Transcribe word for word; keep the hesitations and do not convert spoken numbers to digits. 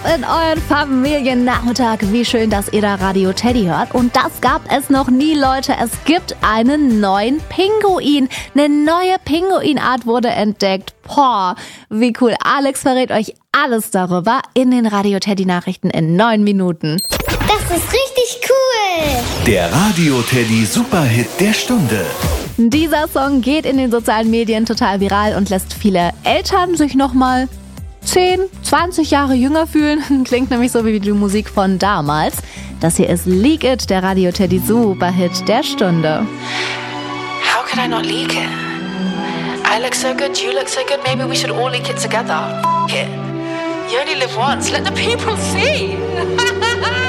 in euren Familiennachmittag. Wie schön, dass ihr da Radio Teddy hört. Und das gab es noch nie, Leute. Es gibt einen neuen Pinguin. Eine neue Pinguinart wurde entdeckt. Boah, wie cool. Alex verrät euch alles darüber in den Radio Teddy Nachrichten in neun Minuten. Das ist richtig cool. Der Radio Teddy Superhit der Stunde. Dieser Song geht in den sozialen Medien total viral und lässt viele Eltern sich nochmal zehn, zwanzig Jahre jünger fühlen. Klingt nämlich so wie die Musik von damals. Das hier ist Leak It, der Radio Teddy Superhit der Stunde. How could I not leak it? I look so good, you look so good, maybe we should all leak it together. F*** it. You only live once, let the people see.